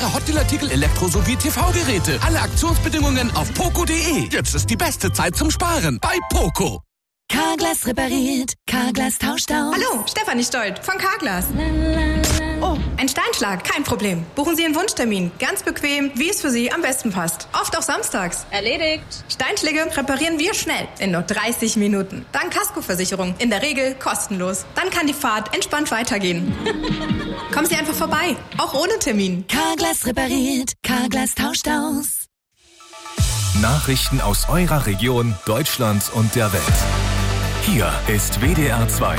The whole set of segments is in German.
Hotdeal-Artikel, Elektro- sowie TV-Geräte. Alle Aktionsbedingungen auf poco.de. Jetzt ist die beste Zeit zum Sparen bei Poco. Carglass repariert, Carglass tauscht aus. Hallo, Stefanie Stolt von Carglass. Oh, ein Steinschlag, kein Problem. Buchen Sie einen Wunschtermin. Ganz bequem, wie es für Sie am besten passt. Oft auch samstags. Erledigt. Steinschläge reparieren wir schnell, in nur 30 Minuten. Dank Kaskoversicherung, in der Regel kostenlos. Dann kann die Fahrt entspannt weitergehen. Kommen Sie einfach vorbei, auch ohne Termin. Carglass repariert, Carglass tauscht aus. Nachrichten aus eurer Region, Deutschland und der Welt. Hier ist WDR 2.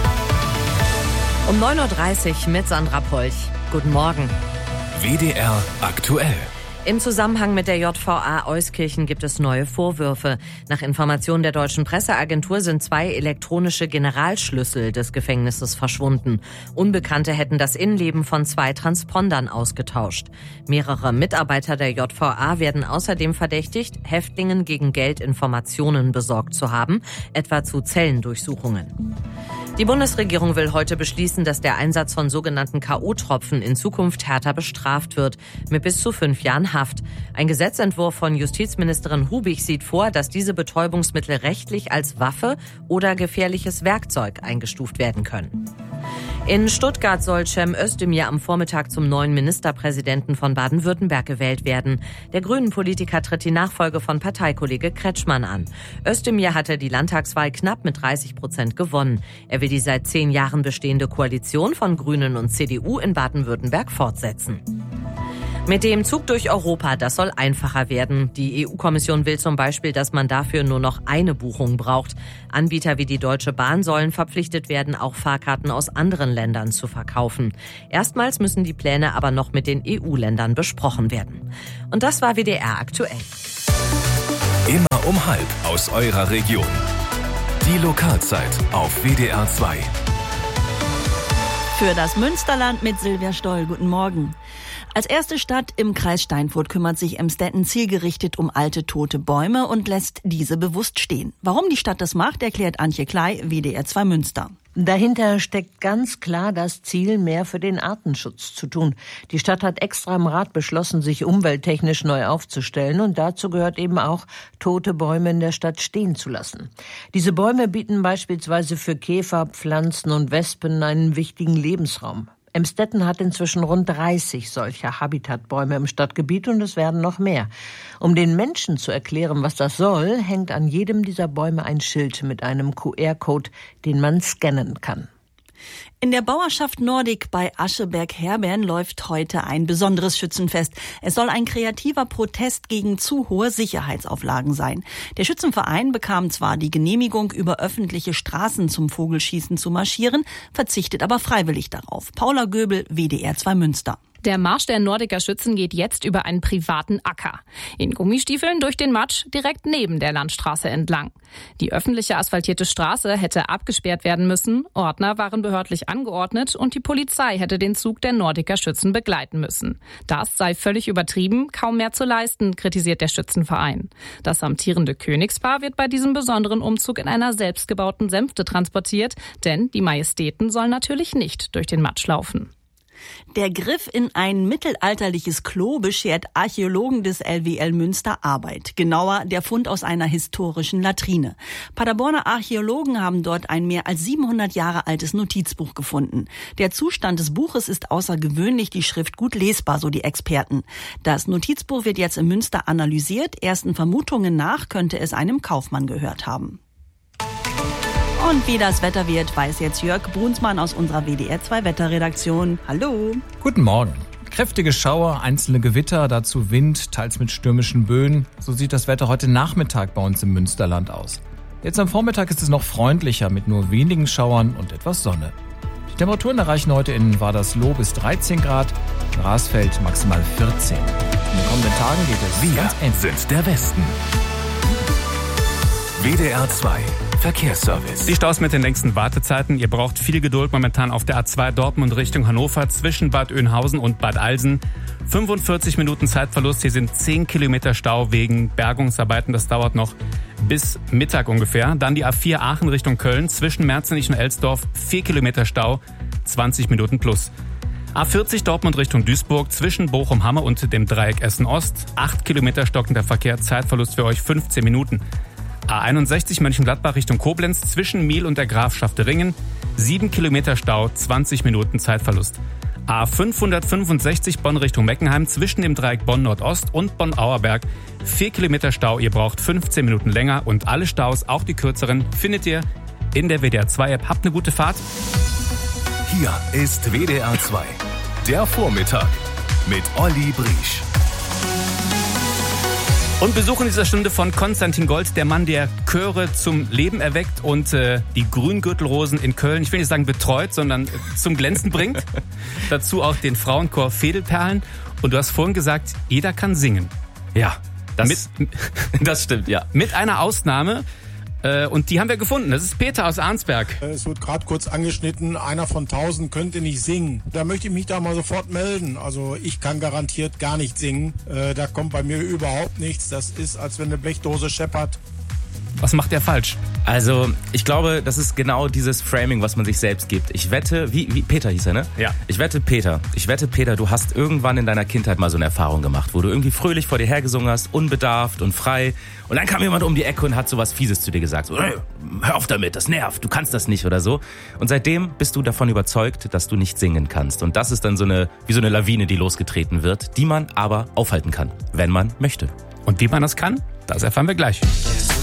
Um 9.30 Uhr mit Sandra Polch. Guten Morgen. WDR aktuell. Im Zusammenhang mit der JVA Euskirchen gibt es neue Vorwürfe. Nach Informationen der deutschen Presseagentur sind 2 elektronische Generalschlüssel des Gefängnisses verschwunden. Unbekannte hätten das Innenleben von 2 Transpondern ausgetauscht. Mehrere Mitarbeiter der JVA werden außerdem verdächtigt, Häftlingen gegen Geld Informationen besorgt zu haben, etwa zu Zellendurchsuchungen. Die Bundesregierung will heute beschließen, dass der Einsatz von sogenannten K.O.-Tropfen in Zukunft härter bestraft wird, mit bis zu 5 Jahren Haft. Ein Gesetzentwurf von Justizministerin Hubig sieht vor, dass diese Betäubungsmittel rechtlich als Waffe oder gefährliches Werkzeug eingestuft werden können. In Stuttgart soll Cem Özdemir am Vormittag zum neuen Ministerpräsidenten von Baden-Württemberg gewählt werden. Der Grünen-Politiker tritt die Nachfolge von Parteikollege Kretschmann an. Özdemir hatte die Landtagswahl knapp mit 30% gewonnen. Er will die seit 10 Jahren bestehende Koalition von Grünen und CDU in Baden-Württemberg fortsetzen. Mit dem Zug durch Europa, das soll einfacher werden. Die EU-Kommission will zum Beispiel, dass man dafür nur noch eine Buchung braucht. Anbieter wie die Deutsche Bahn sollen verpflichtet werden, auch Fahrkarten aus anderen Ländern zu verkaufen. Erstmals müssen die Pläne aber noch mit den EU-Ländern besprochen werden. Und das war WDR aktuell. Immer um 12:30 aus eurer Region. Die Lokalzeit auf WDR 2. Für das Münsterland mit Silvia Stoll. Guten Morgen. Als erste Stadt im Kreis Steinfurt kümmert sich Emstetten zielgerichtet um alte, tote Bäume und lässt diese bewusst stehen. Warum die Stadt das macht, erklärt Antje Klei, WDR 2 Münster. Dahinter steckt ganz klar das Ziel, mehr für den Artenschutz zu tun. Die Stadt hat extra im Rat beschlossen, sich umwelttechnisch neu aufzustellen, und dazu gehört eben auch, tote Bäume in der Stadt stehen zu lassen. Diese Bäume bieten beispielsweise für Käfer, Pflanzen und Wespen einen wichtigen Lebensraum. Emstetten hat inzwischen rund 30 solcher Habitatbäume im Stadtgebiet und es werden noch mehr. Um den Menschen zu erklären, was das soll, hängt an jedem dieser Bäume ein Schild mit einem QR-Code, den man scannen kann. In der Bauerschaft Nordic bei Ascheberg-Herbern läuft heute ein besonderes Schützenfest. Es soll ein kreativer Protest gegen zu hohe Sicherheitsauflagen sein. Der Schützenverein bekam zwar die Genehmigung, über öffentliche Straßen zum Vogelschießen zu marschieren, verzichtet aber freiwillig darauf. Paula Göbel, WDR 2 Münster. Der Marsch der Nordiker Schützen geht jetzt über einen privaten Acker. In Gummistiefeln durch den Matsch direkt neben der Landstraße entlang. Die öffentliche asphaltierte Straße hätte abgesperrt werden müssen, Ordner waren behördlich angeordnet und die Polizei hätte den Zug der Nordiker Schützen begleiten müssen. Das sei völlig übertrieben, kaum mehr zu leisten, kritisiert der Schützenverein. Das amtierende Königspaar wird bei diesem besonderen Umzug in einer selbstgebauten Sänfte transportiert, denn die Majestäten sollen natürlich nicht durch den Matsch laufen. Der Griff in ein mittelalterliches Klo beschert Archäologen des LWL Münster Arbeit. Genauer, der Fund aus einer historischen Latrine. Paderborner Archäologen haben dort ein mehr als 700 Jahre altes Notizbuch gefunden. Der Zustand des Buches ist außergewöhnlich, die Schrift gut lesbar, so die Experten. Das Notizbuch wird jetzt in Münster analysiert. Ersten Vermutungen nach könnte es einem Kaufmann gehört haben. Und wie das Wetter wird, weiß jetzt Jörg Brunsmann aus unserer WDR 2 Wetterredaktion. Hallo. Guten Morgen. Kräftige Schauer, einzelne Gewitter, dazu Wind, teils mit stürmischen Böen. So sieht das Wetter heute Nachmittag bei uns im Münsterland aus. Jetzt am Vormittag ist es noch freundlicher mit nur wenigen Schauern und etwas Sonne. Die Temperaturen erreichen heute in Wadersloh bis 13 Grad, in Rasfeld maximal 14. In den kommenden Tagen geht es ganz ähnlich. Wir sind der Westen. WDR 2 Verkehrsservice. Die Staus mit den längsten Wartezeiten. Ihr braucht viel Geduld momentan auf der A2 Dortmund Richtung Hannover zwischen Bad Oeynhausen und Bad Alsen. 45 Minuten Zeitverlust. Hier sind 10 Kilometer Stau wegen Bergungsarbeiten. Das dauert noch bis Mittag ungefähr. Dann die A4 Aachen Richtung Köln zwischen Merzenich und Elsdorf. 4 Kilometer Stau, 20 Minuten plus. A40 Dortmund Richtung Duisburg zwischen Bochum-Hamme und dem Dreieck Essen-Ost. 8 Kilometer stockender Verkehr, Zeitverlust für euch 15 Minuten. A61 Mönchengladbach Richtung Koblenz zwischen Miel und der Grafschaft Ringen. 7 Kilometer Stau, 20 Minuten Zeitverlust. A565 Bonn Richtung Meckenheim zwischen dem Dreieck Bonn-Nordost und Bonn-Auerberg. 4 Kilometer Stau, ihr braucht 15 Minuten länger und alle Staus, auch die kürzeren, findet ihr in der WDR 2 App. Habt eine gute Fahrt. Hier ist WDR 2, der Vormittag mit Olli Briesch. Und Besuch in dieser Stunde von Konstantin Gold, der Mann, der Chöre zum Leben erweckt und die Grüngürtelrosen in Köln, ich will nicht sagen betreut, sondern zum Glänzen bringt. Dazu auch den Frauenchor Fädelperlen. Und du hast vorhin gesagt, jeder kann singen. Ja, das stimmt, ja. Mit einer Ausnahme. Und die haben wir gefunden. Das ist Peter aus Arnsberg. Es wird gerade kurz angeschnitten, einer von 1000 könnte nicht singen. Da möchte ich mich da mal sofort melden. Also ich kann garantiert gar nicht singen. Da kommt bei mir überhaupt nichts. Das ist, als wenn eine Blechdose scheppert. Was macht der falsch? Also, ich glaube, das ist genau dieses Framing, was man sich selbst gibt. Ich wette, wie Peter hieß er, ne? Ja. Ich wette, Peter, du hast irgendwann in deiner Kindheit mal so eine Erfahrung gemacht, wo du irgendwie fröhlich vor dir hergesungen hast, unbedarft und frei. Und dann kam jemand um die Ecke und hat sowas Fieses zu dir gesagt. So, hey, hör auf damit, das nervt, du kannst das nicht oder so. Und seitdem bist du davon überzeugt, dass du nicht singen kannst. Und das ist dann wie so eine Lawine, die losgetreten wird, die man aber aufhalten kann, wenn man möchte. Und wie man das kann, das erfahren wir gleich.